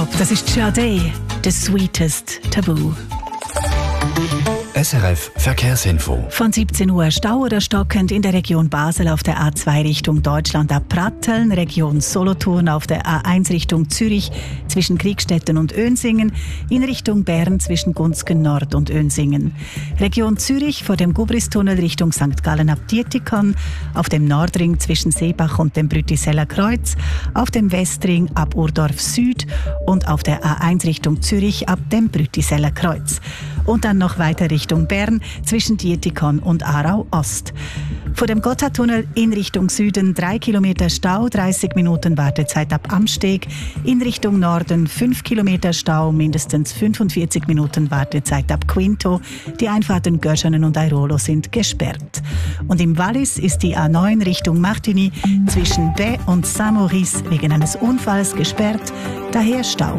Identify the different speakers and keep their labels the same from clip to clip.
Speaker 1: Top, das ist Sade, The Sweetest Taboo.
Speaker 2: SRF Verkehrsinfo.
Speaker 1: Von 17 Uhr Stau oder stockend in der Region Basel auf der A2 Richtung Deutschland ab Pratteln, Region Solothurn auf der A1 Richtung Zürich zwischen Kriegstetten und Önsingen, in Richtung Bern zwischen Gunzgen Nord und Önsingen. Region Zürich vor dem Gubristunnel Richtung St. Gallen ab Dietikon, auf dem Nordring zwischen Seebach und dem Brütiseller Kreuz, auf dem Westring ab Urdorf Süd und auf der A1 Richtung Zürich ab dem Brütiseller Kreuz. Und dann noch weiter Richtung Bern zwischen Dietikon und Aarau Ost. Vor dem Gotthardtunnel in Richtung Süden 3 Kilometer Stau, 30 Minuten Wartezeit ab Amsteg. In Richtung Norden 5 Kilometer Stau, mindestens 45 Minuten Wartezeit ab Quinto. Die Einfahrten Görschenen und Airolo sind gesperrt. Und im Wallis ist die A9 Richtung Martigny zwischen Baix und Saint-Maurice wegen eines Unfalls gesperrt, daher Stau.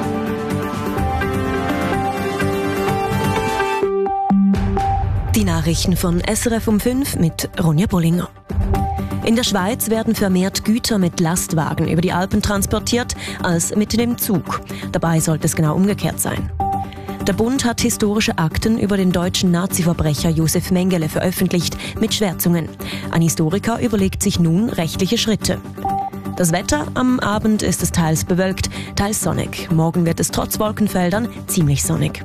Speaker 3: Die Nachrichten von SRF um 5 mit Ronja Bollinger. In der Schweiz werden vermehrt Güter mit Lastwagen über die Alpen transportiert als mit dem Zug. Dabei sollte es genau umgekehrt sein. Der Bund hat historische Akten über den deutschen Nazi-Verbrecher Josef Mengele veröffentlicht mit Schwärzungen. Ein Historiker überlegt sich nun rechtliche Schritte. Das Wetter: am Abend ist es teils bewölkt, teils sonnig. Morgen wird es trotz Wolkenfeldern ziemlich sonnig.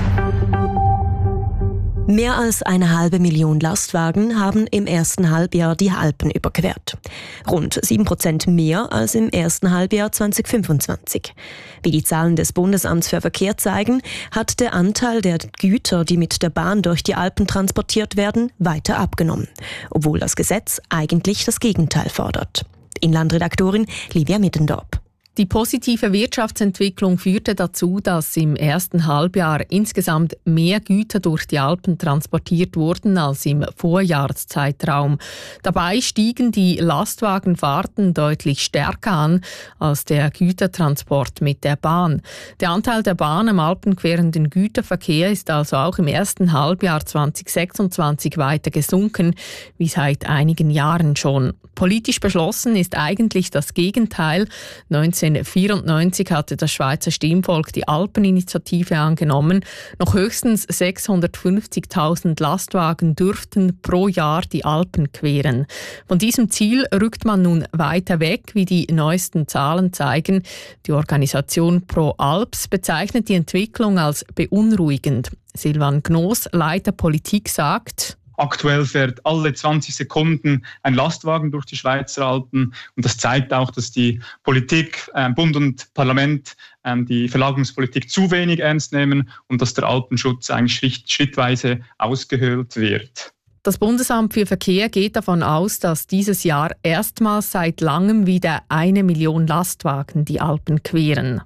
Speaker 3: Mehr als 500.000 Lastwagen haben im ersten Halbjahr die Alpen überquert. Rund 7% mehr als im ersten Halbjahr 2025. Wie die Zahlen des Bundesamts für Verkehr zeigen, hat der Anteil der Güter, die mit der Bahn durch die Alpen transportiert werden, weiter abgenommen. Obwohl das Gesetz eigentlich das Gegenteil fordert. Inlandredaktorin Livia Middendorp.
Speaker 4: Die positive Wirtschaftsentwicklung führte dazu, dass im ersten Halbjahr insgesamt mehr Güter durch die Alpen transportiert wurden als im Vorjahreszeitraum. Dabei stiegen die Lastwagenfahrten deutlich stärker an als der Gütertransport mit der Bahn. Der Anteil der Bahn am alpenquerenden Güterverkehr ist also auch im ersten Halbjahr 2026 weiter gesunken, wie seit einigen Jahren schon. Politisch beschlossen ist eigentlich das Gegenteil. 1994 hatte das Schweizer Stimmvolk die Alpeninitiative angenommen. Noch höchstens 650.000 Lastwagen dürften pro Jahr die Alpen queren. Von diesem Ziel rückt man nun weiter weg, wie die neuesten Zahlen zeigen. Die Organisation Pro Alps bezeichnet die Entwicklung als beunruhigend. Silvan Gnos, Leiter Politik, sagt:
Speaker 5: Aktuell fährt alle 20 Sekunden ein Lastwagen durch die Schweizer Alpen. Und das zeigt auch, dass die Politik, Bund und Parlament, die Verlagerungspolitik zu wenig ernst nehmen und dass der Alpenschutz eigentlich schrittweise ausgehöhlt wird.
Speaker 4: Das Bundesamt für Verkehr geht davon aus, dass dieses Jahr erstmals seit langem wieder 1 Million Lastwagen die Alpen queren.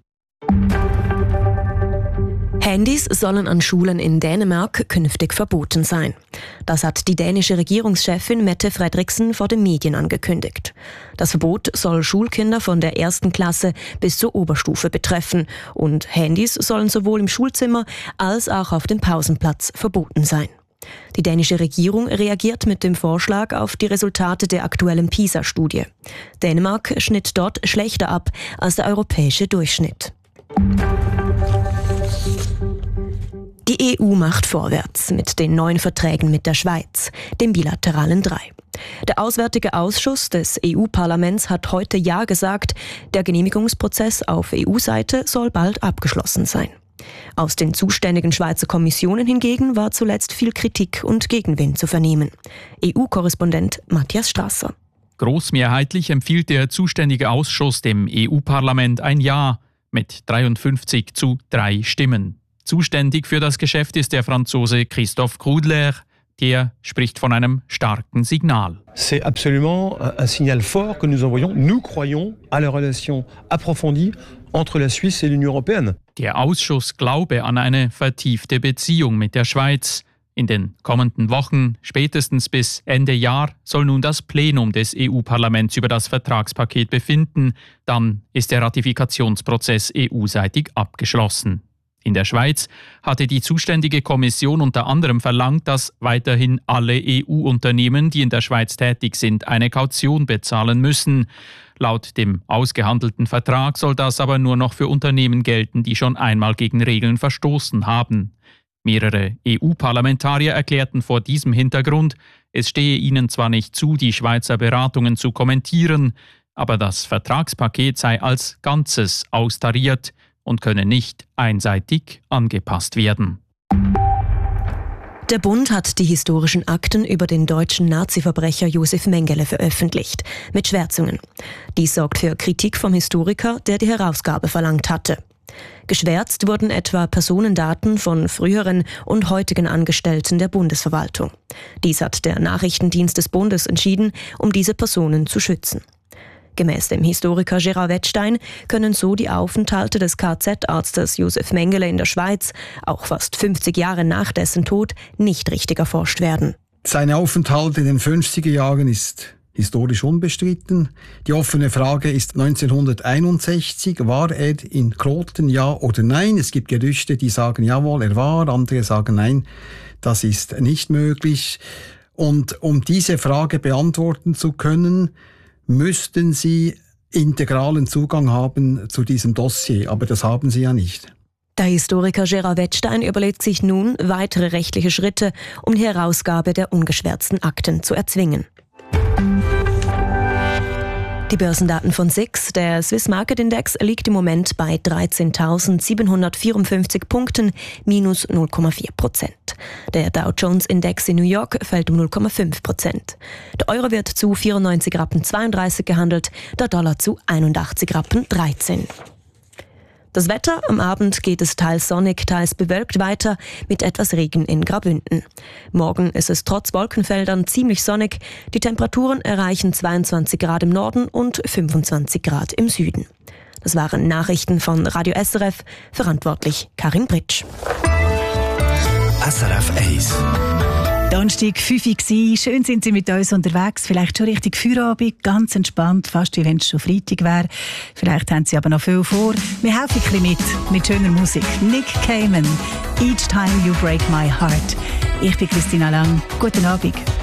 Speaker 3: Handys sollen an Schulen in Dänemark künftig verboten sein. Das hat die dänische Regierungschefin Mette Frederiksen vor den Medien angekündigt. Das Verbot soll Schulkinder von der 1. Klasse bis zur Oberstufe betreffen und Handys sollen sowohl im Schulzimmer als auch auf dem Pausenplatz verboten sein. Die dänische Regierung reagiert mit dem Vorschlag auf die Resultate der aktuellen PISA-Studie. Dänemark schnitt dort schlechter ab als der europäische Durchschnitt. Die EU macht vorwärts mit den neuen Verträgen mit der Schweiz, dem bilateralen 3. Der Auswärtige Ausschuss des EU-Parlaments hat heute Ja gesagt. Der Genehmigungsprozess auf EU-Seite soll bald abgeschlossen sein. Aus den zuständigen Schweizer Kommissionen hingegen war zuletzt viel Kritik und Gegenwind zu vernehmen. EU-Korrespondent Matthias Strasser.
Speaker 6: Großmehrheitlich empfiehlt der zuständige Ausschuss dem EU-Parlament ein Ja mit 53:3 Stimmen. Zuständig für das Geschäft ist der Franzose Christophe Grudler. Der spricht von einem starken Signal.
Speaker 7: C'est absolument un signal fort que nous envoyons. Nous croyons à la relation approfondie entre la Suisse et l'Union européenne.
Speaker 6: Der Ausschuss glaube an eine vertiefte Beziehung mit der Schweiz. In den kommenden Wochen, spätestens bis Ende Jahr, soll nun das Plenum des EU-Parlaments über das Vertragspaket befinden. Dann ist der Ratifikationsprozess EU-seitig abgeschlossen. In der Schweiz hatte die zuständige Kommission unter anderem verlangt, dass weiterhin alle EU-Unternehmen, die in der Schweiz tätig sind, eine Kaution bezahlen müssen. Laut dem ausgehandelten Vertrag soll das aber nur noch für Unternehmen gelten, die schon einmal gegen Regeln verstoßen haben. Mehrere EU-Parlamentarier erklärten vor diesem Hintergrund, es stehe ihnen zwar nicht zu, die Schweizer Beratungen zu kommentieren, aber das Vertragspaket sei als Ganzes austariert und könne nicht einseitig angepasst werden.
Speaker 3: Der Bund hat die historischen Akten über den deutschen Nazi-Verbrecher Josef Mengele veröffentlicht, mit Schwärzungen. Dies sorgt für Kritik vom Historiker, der die Herausgabe verlangt hatte. Geschwärzt wurden etwa Personendaten von früheren und heutigen Angestellten der Bundesverwaltung. Dies hat der Nachrichtendienst des Bundes entschieden, um diese Personen zu schützen. Gemäß dem Historiker Gerard Wettstein können so die Aufenthalte des KZ-Arztes Josef Mengele in der Schweiz, auch fast 50 Jahre nach dessen Tod, nicht richtig erforscht werden.
Speaker 2: Sein Aufenthalt in den 50er Jahren ist historisch unbestritten. Die offene Frage ist 1961, war er in Kloten, ja oder nein? Es gibt Gerüchte, die sagen, jawohl, er war, andere sagen, nein, das ist nicht möglich. Und um diese Frage beantworten zu können, müssten Sie integralen Zugang haben zu diesem Dossier, aber das haben Sie ja nicht.
Speaker 3: Der Historiker Gerard Wettstein überlegt sich nun weitere rechtliche Schritte, um die Herausgabe der ungeschwärzten Akten zu erzwingen. Die Börsendaten von SIX, der Swiss Market Index, liegt im Moment bei 13.754 Punkten, minus 0,4%. Der Dow Jones Index in New York fällt um 0,5%. Der Euro wird zu 94,32 Rappen gehandelt, der Dollar zu 81,13 Rappen. Das Wetter: am Abend geht es teils sonnig, teils bewölkt weiter, mit etwas Regen in Graubünden. Morgen ist es trotz Wolkenfeldern ziemlich sonnig. Die Temperaturen erreichen 22 Grad im Norden und 25 Grad im Süden. Das waren Nachrichten von Radio SRF, verantwortlich Karin Britsch.
Speaker 8: SRF 1.
Speaker 1: Donnerstag 5 Uhr war. Schön sind Sie mit uns unterwegs. Vielleicht schon richtig Feierabend, ganz entspannt, fast wie wenn es schon Freitag wäre. Vielleicht haben Sie aber noch viel vor. Wir helfen ein bisschen mit schöner Musik. Nick Cayman, Each Time You Break My Heart. Ich bin Christina Lang. Guten Abend.